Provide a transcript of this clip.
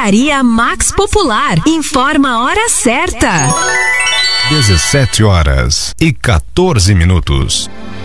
Drogaria Max Popular. Informa a hora certa. 17h14.